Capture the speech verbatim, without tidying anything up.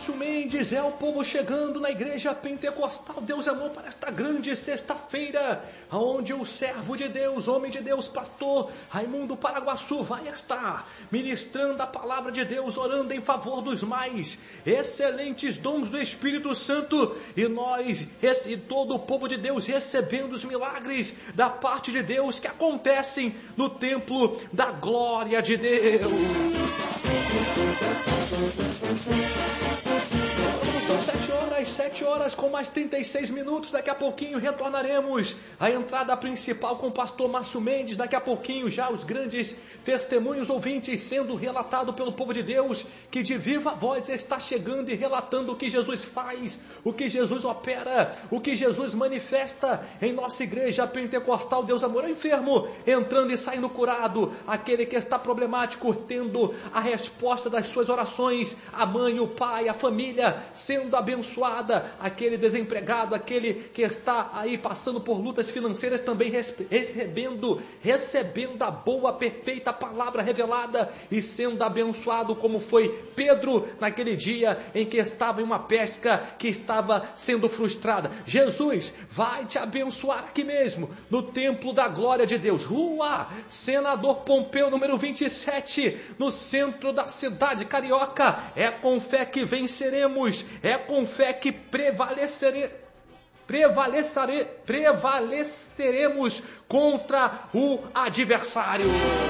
Márcio Mendes, é o povo chegando na Igreja Pentecostal Deus é Amor para esta grande sexta-feira, onde o servo de Deus, homem de Deus, pastor Raimundo Paraguaçu vai estar ministrando a palavra de Deus, orando em favor dos mais excelentes dons do Espírito Santo, e nós, e todo o povo de Deus recebendo os milagres da parte de Deus que acontecem no templo da glória de Deus. São sete horas, sete horas com mais trinta e seis minutos. Daqui a pouquinho retornaremos à entrada principal com o pastor Márcio Mendes. Daqui a pouquinho já os grandes testemunhos ouvintes sendo relatado pelo povo de Deus, que de viva voz está chegando e relatando o que Jesus faz, o que Jesus opera, o que Jesus manifesta em nossa Igreja Pentecostal Deus Amor. O enfermo entrando e saindo curado, aquele que está problemático tendo a resposta das suas orações, a mãe, o pai, a família sendo abençoada, aquele desempregado, aquele que está aí passando por lutas financeiras também recebendo, recebendo a boa, perfeita palavra revelada e sendo abençoado, como foi Pedro naquele dia em que estava em uma pesca que estava sendo frustrada. Jesus vai te abençoar aqui mesmo, no templo da glória de Deus, Rua Senador Pompeu, número vinte e sete, no centro da cidade carioca. É com fé que venceremos, é com fé que prevalecere, prevalecere, prevaleceremos contra o adversário.